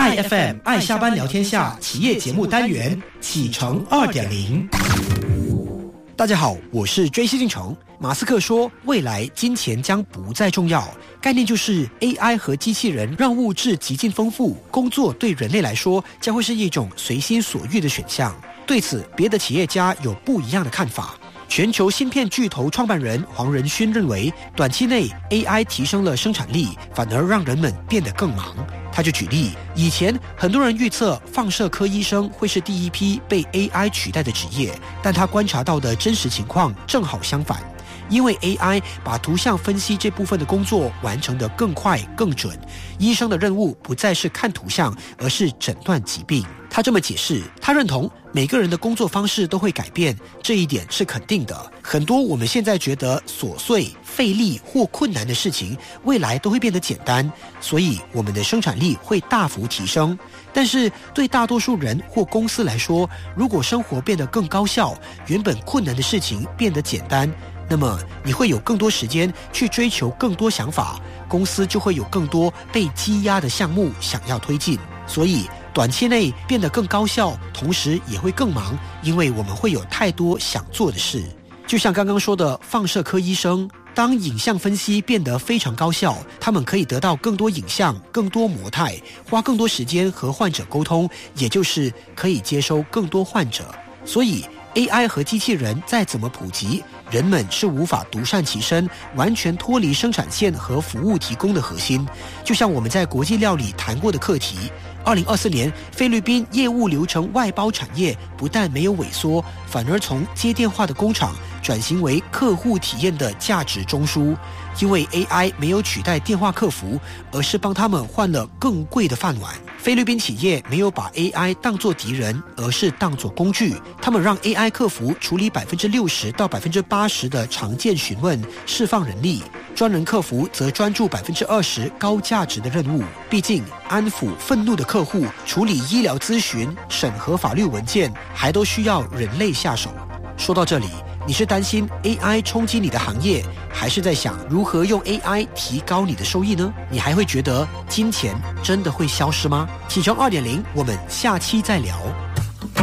爱 FM 爱下班聊天下企业节目单元启程2.0。大家好，我是 JC 进程。马斯克说，未来金钱将不再重要，概念就是 AI 和机器人让物质极尽丰富，工作对人类来说将会是一种随心所欲的选项。对此，别的企业家有不一样的看法。全球芯片巨头创办人黄仁勋认为，短期内 AI 提升了生产力，反而让人们变得更忙。他就举例，以前很多人预测放射科医生会是第一批被 AI 取代的职业，但他观察到的真实情况正好相反。因为 AI 把图像分析这部分的工作完成得更快更准，医生的任务不再是看图像，而是诊断疾病。他这么解释，他认同每个人的工作方式都会改变，这一点是肯定的。很多我们现在觉得琐碎、费力或困难的事情，未来都会变得简单，所以我们的生产力会大幅提升。但是对大多数人或公司来说，如果生活变得更高效，原本困难的事情变得简单，那么你会有更多时间去追求更多想法，公司就会有更多被积压的项目想要推进。所以短期内变得更高效，同时也会更忙，因为我们会有太多想做的事。就像刚刚说的放射科医生，当影像分析变得非常高效，他们可以得到更多影像、更多模态，花更多时间和患者沟通，也就是可以接收更多患者。所以AI 和机器人再怎么普及，人们是无法独善其身，完全脱离生产线和服务提供的核心。就像我们在国际料理谈过的课题，2024年菲律宾业务流程外包产业不但没有萎缩，反而从接电话的工厂转型为客户体验的价值中枢。因为 AI 没有取代电话客服，而是帮他们换了更贵的饭碗。菲律宾企业没有把 AI 当作敌人，而是当作工具。他们让 AI 客服处理60%到80%的常见询问，释放人力；专人客服则专注20%高价值的任务。毕竟安抚愤怒的客户、处理医疗咨询、审核法律文件，还都需要人类下手。说到这里，你是担心 AI 冲击你的行业，还是在想如何用 AI 提高你的收益呢？你还会觉得金钱真的会消失吗？启程2.0，我们下期再聊。